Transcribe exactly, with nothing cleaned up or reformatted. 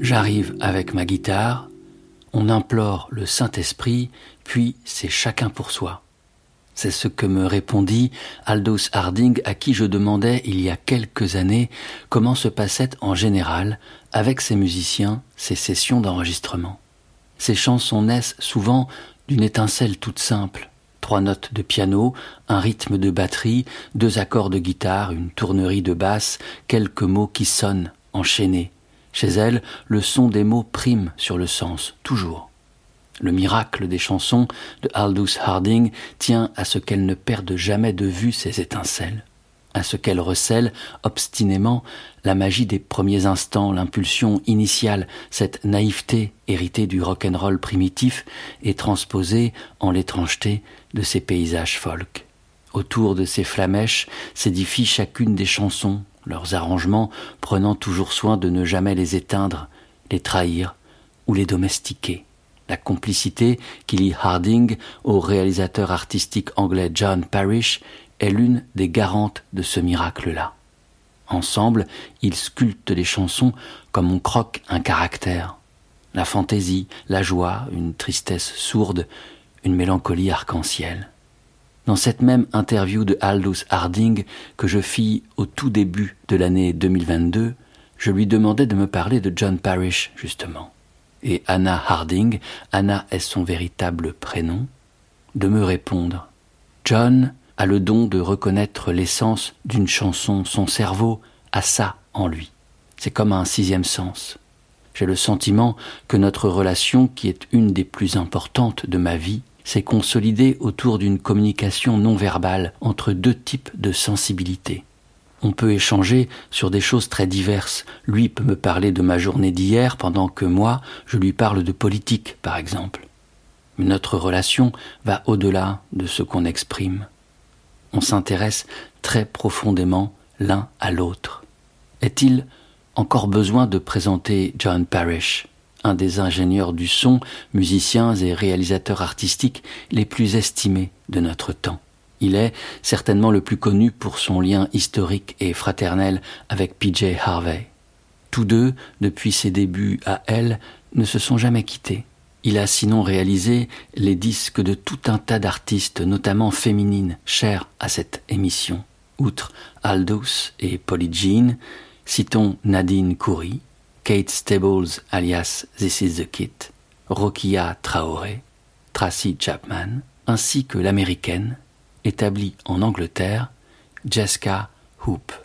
J'arrive avec ma guitare, on implore le Saint-Esprit, puis c'est chacun pour soi. C'est ce que me répondit Aldous Harding, à qui je demandais il y a quelques années comment se passaient en général, avec ses musiciens, ces sessions d'enregistrement. Ces chansons naissent souvent d'une étincelle toute simple. Trois notes de piano, un rythme de batterie, deux accords de guitare, une tournerie de basse, quelques mots qui sonnent, enchaînés. Chez elle, le son des mots prime sur le sens, toujours. Le miracle des chansons de Aldous Harding tient à ce qu'elles ne perdent jamais de vue ces étincelles, à ce qu'elles recèlent obstinément la magie des premiers instants, l'impulsion initiale, cette naïveté héritée du rock'n'roll primitif et transposée en l'étrangeté de ces paysages folk. Autour de ces flamèches s'édifient chacune des chansons, leurs arrangements prenant toujours soin de ne jamais les éteindre, les trahir ou les domestiquer. La complicité qui lie Harding au réalisateur artistique anglais John Parrish est l'une des garantes de ce miracle-là. Ensemble, ils sculptent les chansons comme on croque un caractère. La fantaisie, la joie, une tristesse sourde, une mélancolie arc-en-ciel. Dans cette même interview de Aldous Harding que je fis au tout début de l'année deux mille vingt-deux, je lui demandais de me parler de John Parrish, justement. Et Anna Harding, Anna est son véritable prénom, de me répondre. John a le don de reconnaître l'essence d'une chanson, son cerveau a ça en lui. C'est comme un sixième sens. J'ai le sentiment que notre relation, qui est une des plus importantes de ma vie, s'est consolidée autour d'une communication non verbale entre deux types de sensibilité. On peut échanger sur des choses très diverses. Lui peut me parler de ma journée d'hier pendant que moi, je lui parle de politique, par exemple. Mais notre relation va au-delà de ce qu'on exprime. On s'intéresse très profondément l'un à l'autre. Est-il encore besoin de présenter John Parrish, un des ingénieurs du son, musiciens et réalisateurs artistiques les plus estimés de notre temps? Il est certainement le plus connu pour son lien historique et fraternel avec P J Harvey. Tous deux, depuis ses débuts à Elle, ne se sont jamais quittés. Il a sinon réalisé les disques de tout un tas d'artistes, notamment féminines, chères à cette émission. Outre Aldous et Polly Jean, citons Nadine Khoury, Kate Stables alias This Is The Kid, Rokia Traoré, Tracy Chapman, ainsi que l'américaine, établie en Angleterre, Jessica Hoop.